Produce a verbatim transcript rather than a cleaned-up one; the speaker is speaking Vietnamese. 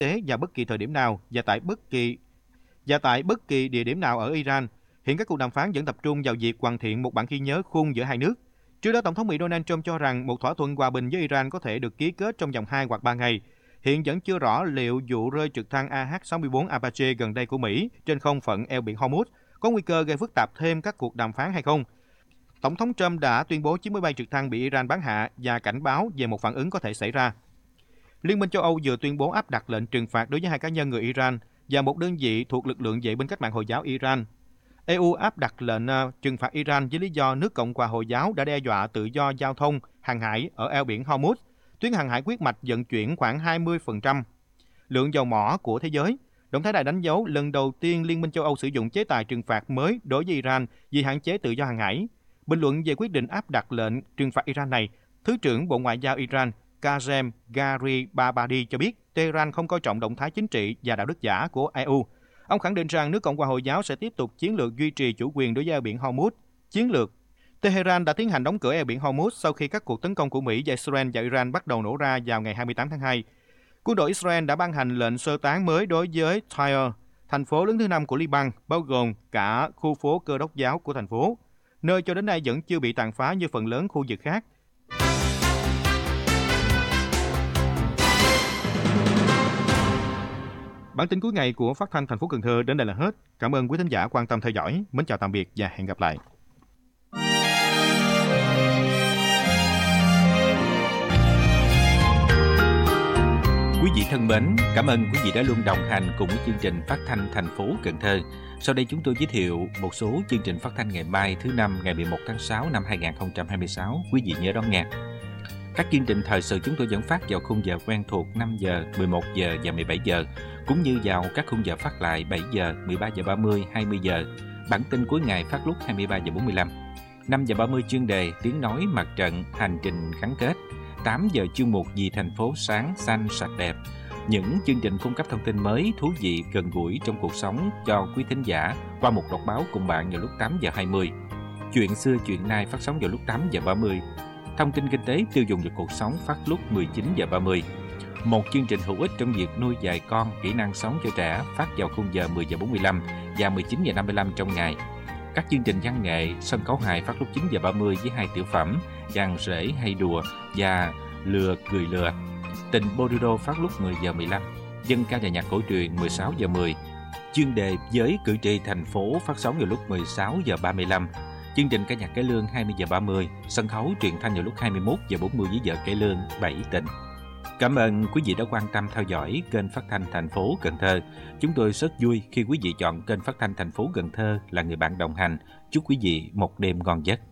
tế vào bất kỳ thời điểm nào và tại bất kỳ và tại bất kỳ địa điểm nào ở Iran. Hiện các cuộc đàm phán vẫn tập trung vào việc hoàn thiện một bản ghi nhớ khung giữa hai nước. Trước đó, Tổng thống Mỹ Donald Trump cho rằng một thỏa thuận hòa bình với Iran có thể được ký kết trong vòng hai hoặc ba ngày. Hiện vẫn chưa rõ liệu vụ rơi trực thăng A H sáu mươi bốn Apache gần đây của Mỹ trên không phận eo biển Hormuz có nguy cơ gây phức tạp thêm các cuộc đàm phán hay không. Tổng thống Trump đã tuyên bố chiếc máy bay trực thăng bị Iran bắn hạ và cảnh báo về một phản ứng có thể xảy ra. Liên minh châu Âu vừa tuyên bố áp đặt lệnh trừng phạt đối với hai cá nhân người Iran và một đơn vị thuộc lực lượng vệ binh cách mạng Hồi giáo Iran. e u áp đặt lệnh trừng phạt Iran với lý do nước Cộng hòa Hồi giáo đã đe dọa tự do giao thông hàng hải ở eo biển Hormuz, tuyến hàng hải huyết mạch vận chuyển khoảng hai mươi phần trăm lượng dầu mỏ của thế giới. Động thái này đánh dấu lần đầu tiên Liên minh châu Âu sử dụng chế tài trừng phạt mới đối với Iran vì hạn chế tự do hàng hải. Bình luận về quyết định áp đặt lệnh trừng phạt Iran này, Thứ trưởng Bộ Ngoại giao Iran Kazem Garibabadi cho biết Tehran không coi trọng động thái chính trị và đạo đức giả của e u. Ông khẳng định rằng nước Cộng hòa Hồi giáo sẽ tiếp tục chiến lược duy trì chủ quyền đối với eo biển Hormuz. Chiến lược Tehran đã tiến hành đóng cửa eo biển Hormuz sau khi các cuộc tấn công của Mỹ và Israel vào Iran bắt đầu nổ ra vào ngày hai mươi tám tháng hai. Quân đội Israel đã ban hành lệnh sơ tán mới đối với Tyre, thành phố lớn thứ năm của Liban, bao gồm cả khu phố Cơ đốc giáo của thành phố, nơi cho đến nay vẫn chưa bị tàn phá như phần lớn khu vực khác. Bản tin cuối ngày của Phát thanh thành phố Cần Thơ đến đây là hết. Cảm ơn quý thính giả quan tâm theo dõi. Mến chào tạm biệt và hẹn gặp lại. Quý vị thân mến, cảm ơn quý vị đã luôn đồng hành cùng với chương trình Phát thanh thành phố Cần Thơ. Sau đây chúng tôi giới thiệu một số chương trình phát thanh ngày mai thứ năm ngày mười một tháng sáu năm hai nghìn không trăm hai mươi sáu. Quý vị nhớ đón nghe. Các chương trình thời sự chúng tôi vẫn phát vào khung giờ quen thuộc năm giờ, mười một giờ và mười bảy giờ, cũng như vào các khung giờ phát lại bảy giờ, mười ba giờ ba mươi, hai mươi giờ. Bản tin cuối ngày phát lúc hai mươi ba giờ bốn mươi lăm. năm giờ ba mươi chuyên đề tiếng nói mặt trận hành trình gắn kết. tám giờ chuyên mục vì thành phố sáng, xanh, sạch đẹp. Những chương trình cung cấp thông tin mới, thú vị, gần gũi trong cuộc sống cho quý thính giả qua một đọc báo cùng bạn vào lúc tám giờ hai mươi. Chuyện xưa chuyện nay phát sóng vào lúc tám giờ ba mươi. Thông tin kinh tế tiêu dùng và cuộc sống phát lúc mười chín giờ ba mươi. Một chương trình hữu ích trong việc nuôi dạy con, kỹ năng sống cho trẻ phát vào khung giờ mười giờ bốn mươi lăm và mười chín giờ năm mươi lăm trong ngày. Các chương trình văn nghệ, sân khấu hài phát lúc chín giờ ba mươi với hai tiểu phẩm Giàn rễ hay đùa và Lừa cười lừa. Tình Bolero phát lúc mười giờ mười lăm. Dân ca và nhạc cổ truyền mười sáu giờ mười. Chuyên đề với cử tri thành phố phát sóng vào lúc mười sáu giờ ba mươi lăm. Chương trình ca nhạc cải lương hai mươi giờ ba mươi. Sân khấu truyền thanh vào lúc hai mươi mốt giờ bốn mươi với vở cải lương Bảy Tình. Cảm ơn quý vị đã quan tâm theo dõi kênh phát thanh thành phố Cần Thơ. Chúng tôi rất vui khi quý vị chọn kênh phát thanh thành phố Cần Thơ là người bạn đồng hành. Chúc quý vị một đêm ngon giấc.